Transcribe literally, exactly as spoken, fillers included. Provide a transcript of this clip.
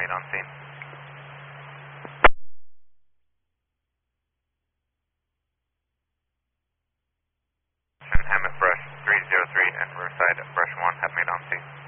made on scene. Hammond Brush three zero three and Riverside Brush one have made on scene.